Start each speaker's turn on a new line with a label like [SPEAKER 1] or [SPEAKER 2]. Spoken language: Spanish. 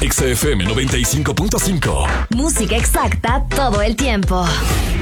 [SPEAKER 1] Exa FM 95.5.
[SPEAKER 2] Música exacta todo el tiempo.